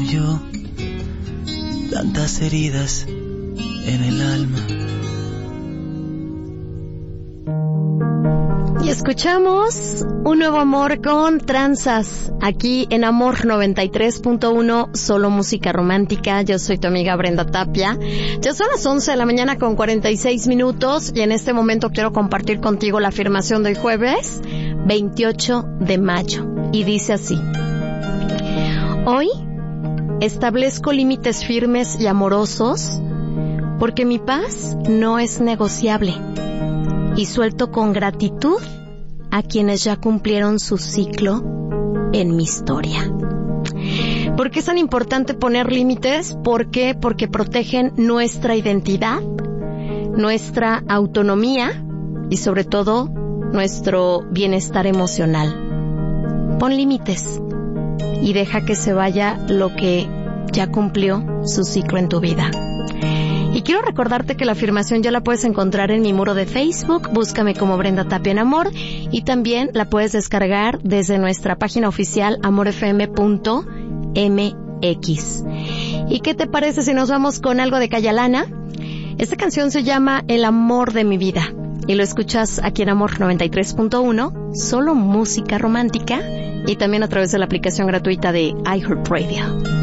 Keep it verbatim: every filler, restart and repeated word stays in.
yo, tantas heridas en el alma. Y escuchamos Un Nuevo Amor con Tranzas, aquí en Amor noventa y tres punto uno, solo música romántica. Yo soy tu amiga Brenda Tapia. Ya son las once de la mañana con cuarenta y seis minutos y en este momento quiero compartir contigo la afirmación del jueves veintiocho de mayo. Y dice así: hoy establezco límites firmes y amorosos porque mi paz no es negociable y suelto con gratitud a quienes ya cumplieron su ciclo en mi historia. ¿Por qué es tan importante poner límites? ¿Por qué? Porque protegen nuestra identidad, nuestra autonomía y sobre todo nuestro bienestar emocional. Pon límites y deja que se vaya lo que ya cumplió su ciclo en tu vida. Y quiero recordarte que la afirmación ya la puedes encontrar en mi muro de Facebook, búscame como Brenda Tapia en Amor, y también la puedes descargar desde nuestra página oficial amor f m punto m x. ¿Y qué te parece si nos vamos con algo de Cayalana? Esta canción se llama El amor de mi vida y lo escuchas aquí en Amor noventa y tres punto uno, solo música romántica, y también a través de la aplicación gratuita de iHeartRadio.